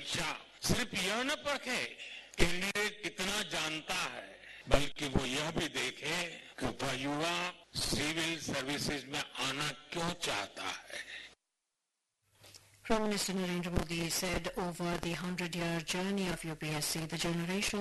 बच्चा सिर्फ यह न परखे कैंडिडेट कितना जानता है, बल्कि वो यह भी देखे कि वह युवा सिविल सर्विसेज में आना क्यों चाहता है. Prime Minister Narendra Modi said over the 100-year journey of UPSC, the generational